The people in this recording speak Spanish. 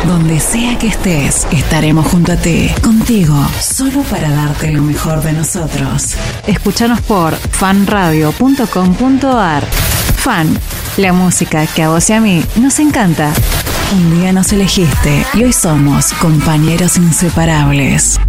Donde sea que estés, estaremos junto a ti, contigo, solo para darte lo mejor de nosotros. Escúchanos por fanradio.com.ar. Fan, la música que a vos y a mí nos encanta. Un día nos elegiste y hoy somos compañeros inseparables.